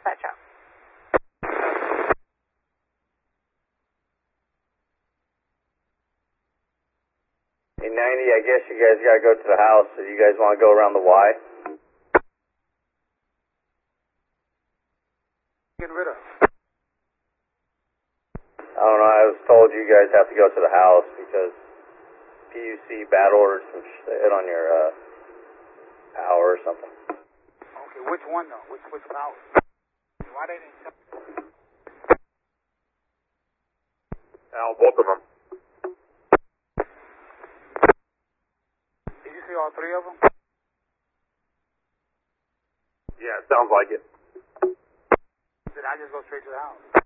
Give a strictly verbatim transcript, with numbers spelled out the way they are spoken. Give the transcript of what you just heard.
Dispatch out. In ninety, I guess you guys got to go to the house, so you guys want to go around the Y? Getting rid of. I don't know, I was told you guys have to go to the house because P U C bad ordered some shit on your uh, power or something. Okay, which one though? Which which power? Why they didn't tell me? Al, both of them. Did you see all three of them? Yeah, it sounds like it. Did I just go straight to the house?